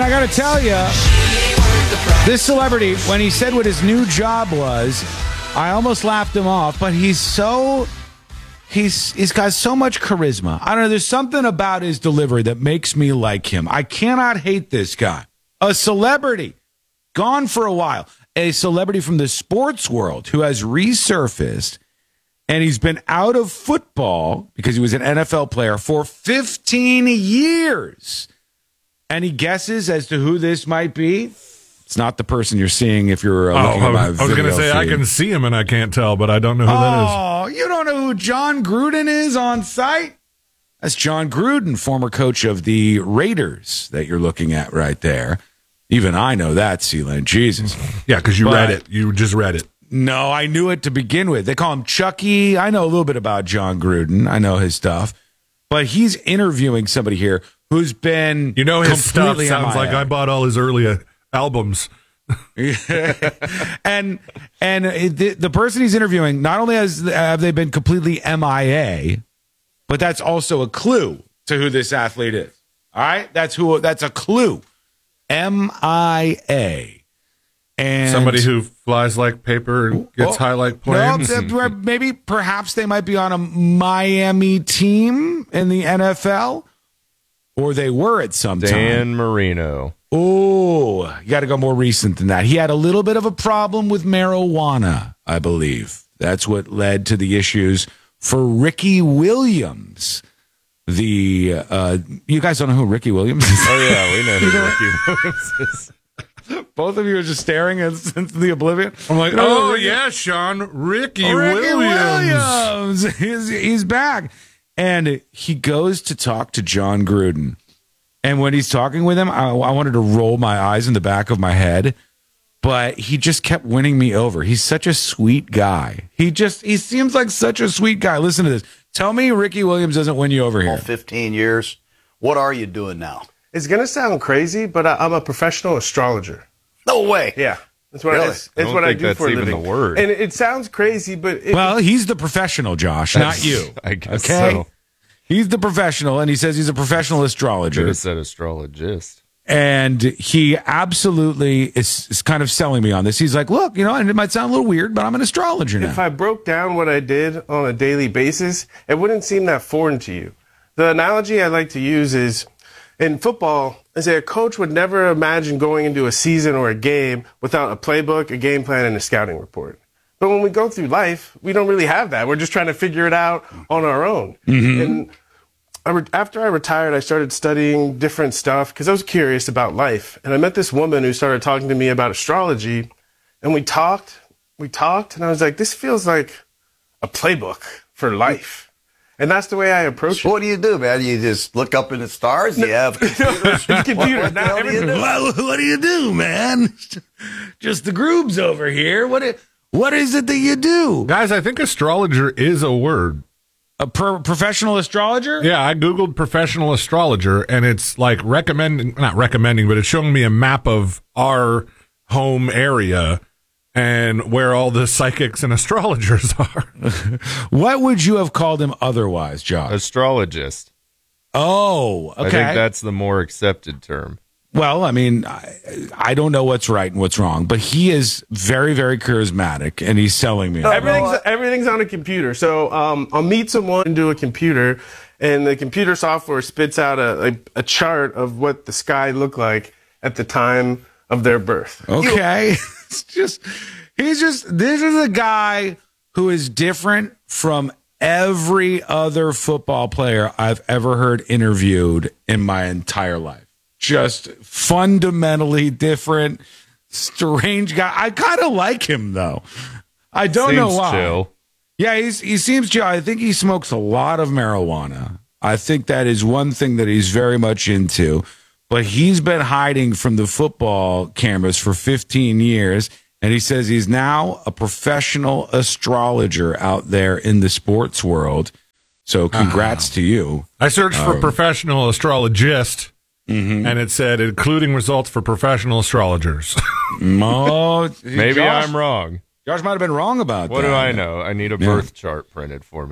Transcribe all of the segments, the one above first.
I got to tell you, this celebrity, when he said what his new job was, I almost laughed him off, but he's got so much charisma. I don't know, there's something about his delivery that makes me like him. I cannot hate this guy. A celebrity, gone for a while. A celebrity from the sports world who has resurfaced, and he's been out of football because he was an NFL player for 15 years. Any guesses as to who this might be? It's not the person you're seeing if you're looking at my video I was going to say, feed. I can see him and I can't tell, but I don't know who that is. Oh, you don't know who John Gruden is on site? That's John Gruden, former coach of the Raiders that you're looking at right there. Even I know that, Sealand. Jesus. Yeah, because you read it. You just read it. No, I knew it to begin with. They call him Chucky. I know a little bit about John Gruden. I know his stuff. But he's interviewing somebody here who's been his stuff sounds MIA. like I bought all his early albums. and the person he's interviewing, not only have they been completely MIA, but that's also a clue to who this athlete is. All right? That's a clue. MIA. And somebody who flies like paper and gets high like planes. No, maybe perhaps they might be on a Miami team in the NFL, or they were at some time. Dan Marino. Oh, you got to go more recent than that. He had a little bit of a problem with marijuana, I believe. That's what led to the issues for Ricky Williams. You guys don't know who Ricky Williams is? Oh, yeah, we know who Ricky Williams is. Both of you are just staring into the oblivion. I'm like, yeah, Sean, Ricky Williams. He's back. And he goes to talk to John Gruden. And when he's talking with him, I wanted to roll my eyes in the back of my head. But he just kept winning me over. He's such a sweet guy. He seems like such a sweet guy. Listen to this. Tell me Ricky Williams doesn't win you over here. 15 years. What are you doing now? It's going to sound crazy, but I'm a professional astrologer. No way. Yeah. That's what, Really? it's what I do for a living. Even the word. And it sounds crazy, but... Well, he's the professional, Josh, not you. I guess okay? so. He's the professional, and he says he's a professional astrologer. Could have said astrologist. And he absolutely is kind of selling me on this. He's like, look, and it might sound a little weird, but I'm an astrologer now. If I broke down what I did on a daily basis, it wouldn't seem that foreign to you. The analogy I like to use is, in football, I say a coach would never imagine going into a season or a game without a playbook, a game plan, and a scouting report. But when we go through life, we don't really have that. We're just trying to figure it out on our own. Mm-hmm. And after I retired, I started studying different stuff because I was curious about life. And I met this woman who started talking to me about astrology. And we talked, and I was like, this feels like a playbook for life. And that's the way I approach it. So what do you do, man? You just look up in the stars? You have computers? Computer. What do you do, man? Just the grooves over here. What is it that you do? Guys, I think astrologer is a word. A professional astrologer? Yeah, I Googled professional astrologer, and it's like not recommending, but it's showing me a map of our home area and where all the psychics and astrologers are. What would you have called him otherwise, Josh? Astrologist. Oh, okay. I think that's the more accepted term. Well, I mean, I don't know what's right and what's wrong, but he is very, very charismatic, and he's selling me. Everything's on a computer. So I'll meet someone into a computer, and the computer software spits out a chart of what the sky looked like at the time of their birth. Okay. This is a guy who is different from every other football player I've ever heard interviewed in my entire life. Just fundamentally different, strange guy. I kind of like him, though. I don't know why. Chill. Yeah, he seems chill. I think he smokes a lot of marijuana. I think that is one thing that he's very much into. But he's been hiding from the football cameras for 15 years, and he says he's now a professional astrologer out there in the sports world. So congrats to you. I searched for professional astrologist, and it said including results for professional astrologers. Maybe Josh, I'm wrong. Josh might have been wrong about that. What do I know? I need a birth chart printed for me.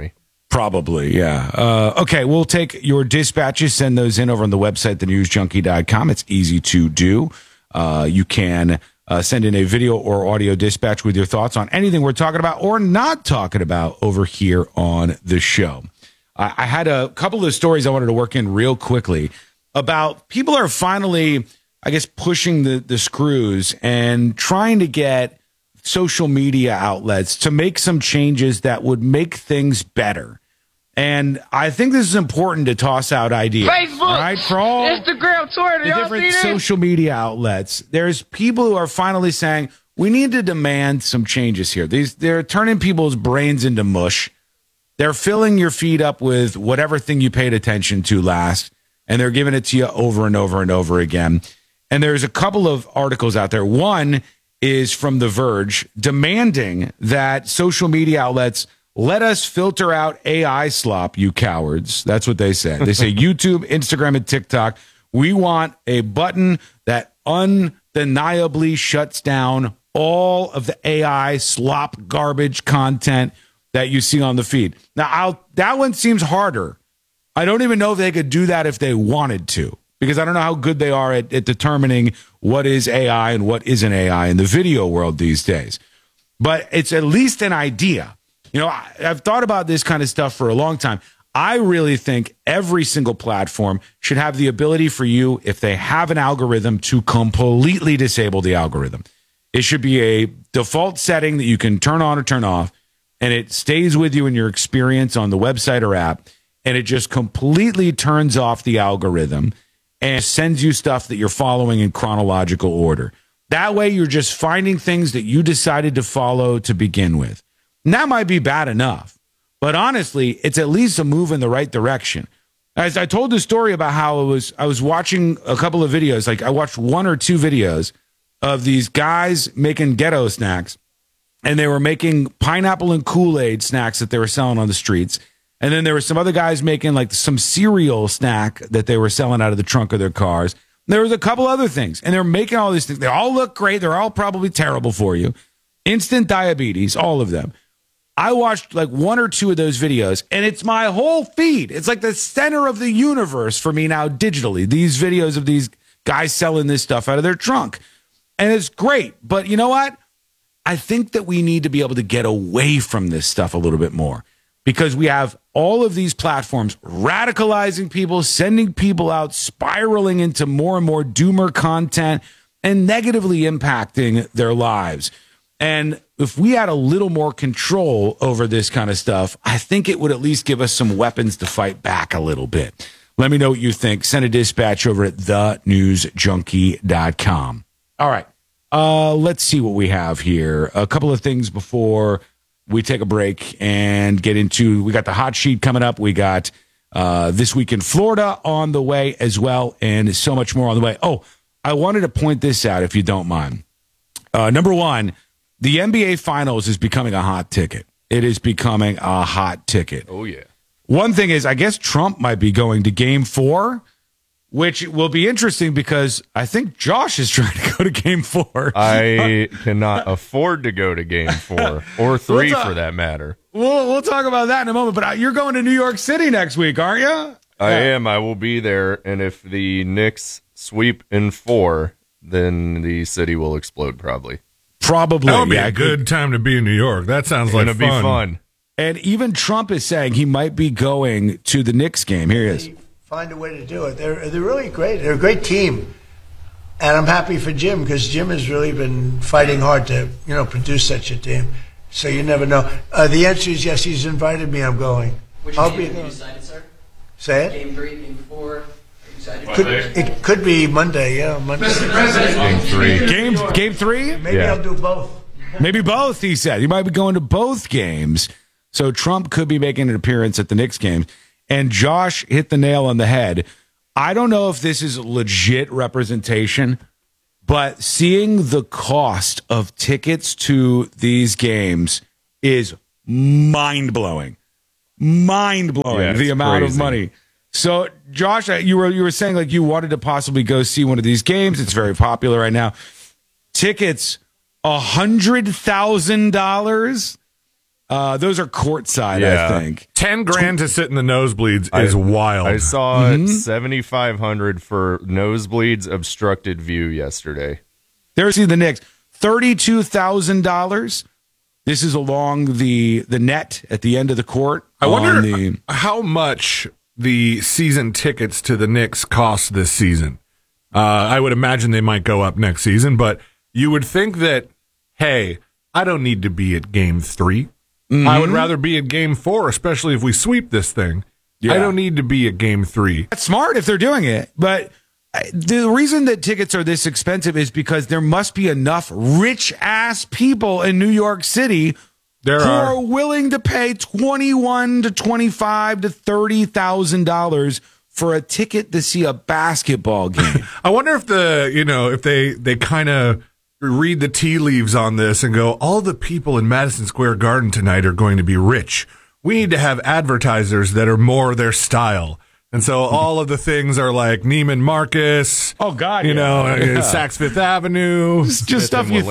Probably, yeah. Okay, we'll take your dispatches, send those in over on the website, thenewsjunkie.com. It's easy to do. You can send in a video or audio dispatch with your thoughts on anything we're talking about or not talking about over here on the show. I had a couple of stories I wanted to work in real quickly about people are finally, I guess, pushing the screws and trying to get social media outlets to make some changes that would make things better. And I think this is important to toss out ideas. Facebook, right? For all Instagram, Twitter, the y'all different see this? social media outlets, there's people who are finally saying, we need to demand some changes here. They're turning people's brains into mush. They're filling your feed up with whatever thing you paid attention to last, and they're giving it to you over and over and over again. And there's a couple of articles out there. One is from The Verge demanding that social media outlets let us filter out AI slop, you cowards. That's what they say. They say YouTube, Instagram, and TikTok. We want a button that undeniably shuts down all of the AI slop garbage content that you see on the feed. Now, that one seems harder. I don't even know if they could do that if they wanted to, because I don't know how good they are at determining what is AI and what isn't AI in the video world these days. But it's at least an idea. You know, I've thought about this kind of stuff for a long time. I really think every single platform should have the ability for you, if they have an algorithm, to completely disable the algorithm. It should be a default setting that you can turn on or turn off, and it stays with you in your experience on the website or app, and it just completely turns off the algorithm and sends you stuff that you're following in chronological order. That way, you're just finding things that you decided to follow to begin with. And that might be bad enough, but honestly, it's at least a move in the right direction. As I told the story about how I was watching a couple of videos, like I watched one or two videos of these guys making ghetto snacks, and they were making pineapple and Kool-Aid snacks that they were selling on the streets. And then there were some other guys making like some cereal snack that they were selling out of the trunk of their cars. There was a couple other things, and they're making all these things. They all look great. They're all probably terrible for you. Instant diabetes, all of them. I watched like one or two of those videos, and it's my whole feed. It's like the center of the universe for me now digitally. These videos of these guys selling this stuff out of their trunk. And it's great. But you know what? I think that we need to be able to get away from this stuff a little bit more, because we have all of these platforms radicalizing people, sending people out, spiraling into more and more doomer content and negatively impacting their lives. And if we had a little more control over this kind of stuff, I think it would at least give us some weapons to fight back a little bit. Let me know what you think. Send a dispatch over at thenewsjunkie.com. All right. Let's see what we have here. A couple of things before we take a break and get into, we got the hot sheet coming up. We got This Week in Florida on the way as well, and so much more on the way. Oh, I wanted to point this out, if you don't mind. Number one, the NBA Finals is becoming a hot ticket. It is becoming a hot ticket. Oh, yeah. One thing is, I guess Trump might be going to Game 4, which will be interesting because I think Josh is trying to go to Game 4. I cannot afford to go to Game 4 or 3 for that matter. We'll talk about that in a moment, but you're going to New York City next week, aren't you? I am. I will be there, and if the Knicks sweep in 4, then the city will explode probably. Probably. That would be a good time to be in New York. That sounds like It's going to be fun. And even Trump is saying he might be going to the Knicks game. Here he is. Find a way to do it. They're really great. They're a great team, and I'm happy for Jim because Jim has really been fighting hard to produce such a team. So you never know. The answer is yes. He's invited me. I'm going. I'll be there. Decided, sir? Say it. Game 3, Game 4. Are you excited? It could be Monday. Yeah, Monday. Game 3. Game 3? Maybe Yeah. I'll do both. Maybe both, he said. He might be going to both games. So Trump could be making an appearance at the Knicks game. And Josh hit the nail on the head. I don't know if this is legit representation, but seeing the cost of tickets to these games is mind-blowing. Mind-blowing, Yeah, the it's amount of crazy. money. So, Josh, you were saying like you wanted to possibly go see one of these games. It's very popular right now. Tickets, $100,000. Those are courtside, Yeah. I think. $10,000 to sit in the nosebleeds is wild. I saw 7,500 for nosebleeds obstructed view yesterday. There's the Knicks. $32,000. This is along the net at the end of the court. I wonder on the, how much the season tickets to the Knicks cost this season. I would imagine they might go up next season, but you would think that, hey, I don't need to be at game 3. I would rather be at game 4, especially if we sweep this thing. Yeah. I don't need to be at game 3. That's smart if they're doing it, but the reason that tickets are this expensive is because there must be enough rich ass people in New York City who are willing to pay $21,000 to $25,000 to $30,000 for a ticket to see a basketball game. I wonder if if they kind of read the tea leaves on this and go, all the people in Madison Square Garden tonight are going to be rich. We need to have advertisers that are more their style. And so all of the things are like Neiman Marcus. Oh God, Saks Fifth Avenue. Just stuff you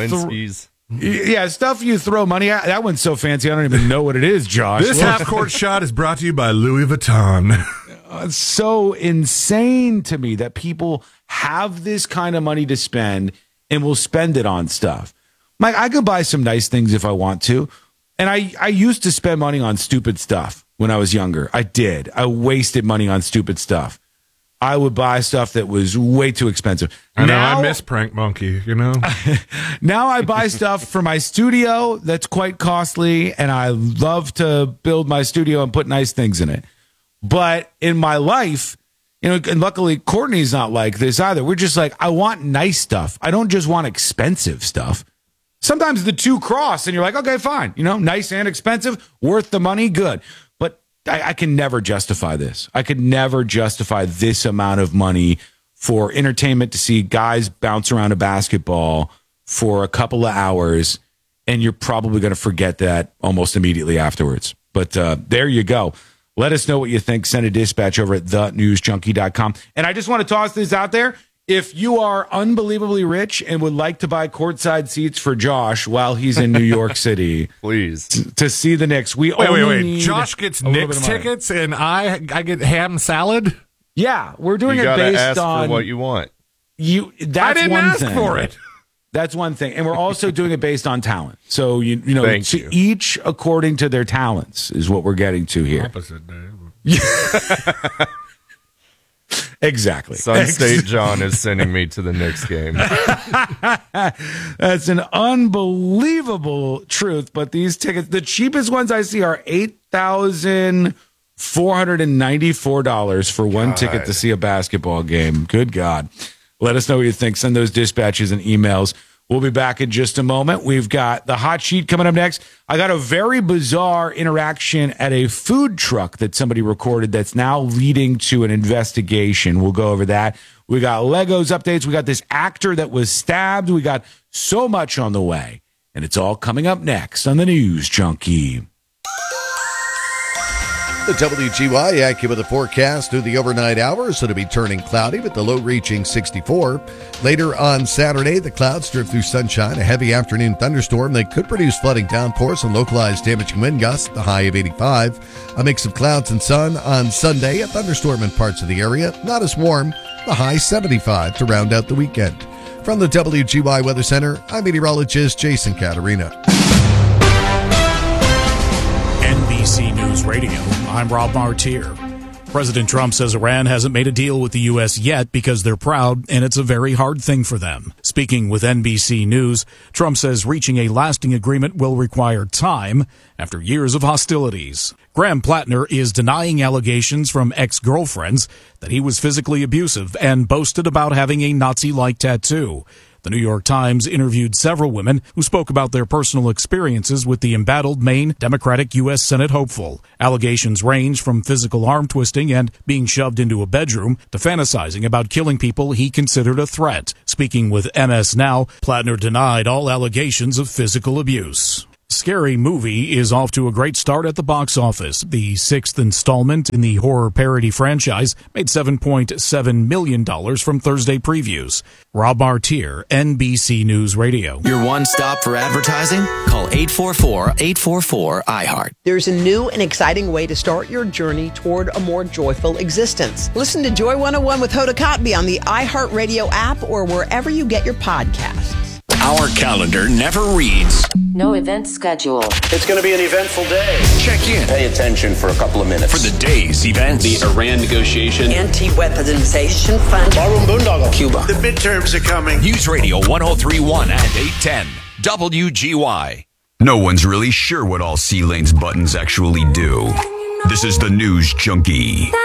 stuff you throw money at. That one's so fancy I don't even know what it is, Josh. This half-court shot is brought to you by Louis Vuitton. It's so insane to me that people have this kind of money to spend and will spend it on stuff. Like, I could buy some nice things if I want to. And I used to spend money on stupid stuff when I was younger. I did. I wasted money on stupid stuff. I would buy stuff that was way too expensive. I know, I miss Prank Monkey, Now I buy stuff for my studio that's quite costly, and I love to build my studio and put nice things in it. But in my life, and luckily Courtney's not like this either. We're just like, I want nice stuff. I don't just want expensive stuff. Sometimes the two cross and you're like, okay, fine. Nice and expensive, worth the money, good. But I can never justify this. I could never justify this amount of money for entertainment to see guys bounce around a basketball for a couple of hours, and you're probably going to forget that almost immediately afterwards. But there you go. Let us know what you think. Send a dispatch over at thenewsjunkie.com. And I just want to toss this out there. If you are unbelievably rich and would like to buy courtside seats for Josh while he's in New York City, please, to see the Knicks, wait. Josh gets Knicks tickets and I get ham salad? Yeah, we're doing you it based ask on for what you want. I didn't ask for it. That's one thing. And we're also doing it based on talent. So, each according to their talents is what we're getting to here. Opposite day. Exactly. Sun State John is sending me to the Knicks game. That's an unbelievable truth. But these tickets, the cheapest ones I see are $8,494 for one ticket to see a basketball game. Good God. Let us know what you think. Send those dispatches and emails. We'll be back in just a moment. We've got the hot sheet coming up next. I got a very bizarre interaction at a food truck that somebody recorded that's now leading to an investigation. We'll go over that. We got Legos updates. We got this actor that was stabbed. We got so much on the way. And it's all coming up next on the News Junkie. The WGY accurate forecast through the overnight hours. It'll be turning cloudy with the low reaching 64. Later on Saturday, the clouds drift through sunshine. A heavy afternoon thunderstorm that could produce flooding downpours and localized damaging wind gusts. The high of 85. A mix of clouds and sun on Sunday. A thunderstorm in parts of the area. Not as warm. The high 75 to round out the weekend. From the WGY Weather Center, I'm meteorologist Jason Caterina. NBC News Radio, I'm Rob Martier. President Trump says Iran hasn't made a deal with the U.S. yet because they're proud, and it's a very hard thing for them. Speaking with NBC News, Trump says reaching a lasting agreement will require time after years of hostilities. Graham Plattner is denying allegations from ex-girlfriends that he was physically abusive and boasted about having a Nazi-like tattoo. The New York Times interviewed several women who spoke about their personal experiences with the embattled Maine Democratic U.S. Senate hopeful. Allegations range from physical arm twisting and being shoved into a bedroom to fantasizing about killing people he considered a threat. Speaking with MS Now, Plattner denied all allegations of physical abuse. Scary Movie is off to a great start at the box office. The 6th installment in the horror parody franchise made $7.7 million from Thursday previews. Rob Martier, NBC News Radio. Your one stop for advertising? Call 844-844-iHeart. There's a new and exciting way to start your journey toward a more joyful existence. Listen to Joy 101 with Hoda Kotb on the iHeartRadio app or wherever you get your podcasts. Our calendar never reads. No event schedule. It's going to be an eventful day. Check in. Pay attention for a couple of minutes. For the day's events. The Iran negotiation. Anti-weaponization fund. Barroom Boondoggle. Cuba. The midterms are coming. News Radio 103.1 and 810. WGY. No one's really sure what all C-Lane's buttons actually do. This is the News Junkie.